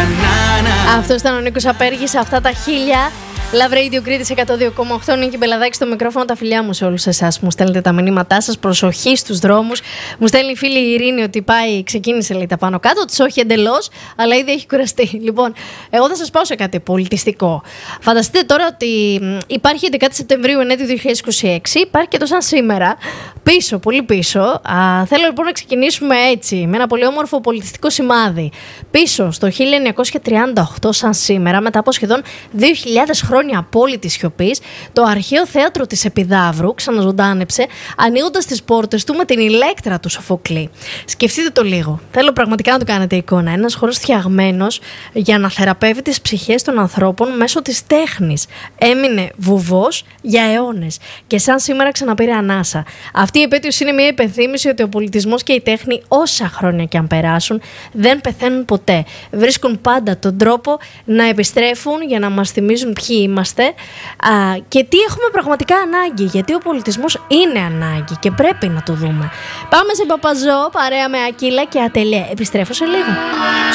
Αυτό ήταν ο Νίκος Απέργης, αυτά τα 1000. Love Radio Κρήτης 102,8. Νίκη Μπελαδάκη στο μικρόφωνο. Τα φιλιά μου σε όλους εσάς που μου στέλνετε τα μηνύματά σας. Προσοχή στους δρόμους. Μου στέλνει η φίλη η Ειρήνη ότι ξεκίνησε λέει τα πάνω κάτω. Της όχι εντελώς, αλλά ήδη έχει κουραστεί. Λοιπόν, εγώ θα σας πάω σε κάτι πολιτιστικό. Φανταστείτε τώρα ότι υπάρχει 11 Σεπτεμβρίου ενέτη 2026. Υπάρχει και το σαν σήμερα. Πίσω, πολύ πίσω. Θέλω λοιπόν να ξεκινήσουμε έτσι, με ένα πολύ όμορφο πολιτιστικό σημάδι. Πίσω στο 1938, σαν σήμερα, μετά από σχεδόν 2.000 χρόνια απόλυτης σιωπής, το αρχαίο θέατρο της Επιδαύρου ξαναζωντάνεψε, ανοίγοντας τις πόρτες του με την Ηλέκτρα του Σοφοκλή. Σκεφτείτε το λίγο. Θέλω πραγματικά να το κάνετε εικόνα. Ένας χώρος φτιαγμένος για να θεραπεύει τις ψυχές των ανθρώπων μέσω της τέχνης. Έμεινε βουβός για αιώνες και σαν σήμερα ξαναπήρε ανάσα. Αυτή η επέτειος είναι μια υπενθύμηση ότι ο πολιτισμός και η τέχνη, όσα χρόνια και αν περάσουν, δεν πεθαίνουν ποτέ. Βρίσκουν πάντα τον τρόπο να επιστρέφουν για να μας θυμίζουν ποιοι είμαστε και τι έχουμε πραγματικά ανάγκη. Γιατί ο πολιτισμός είναι ανάγκη και πρέπει να το δούμε. Πάμε σε Παπαζό, παρέα με Ακύλα και Ατελέ. Επιστρέφω σε λίγο.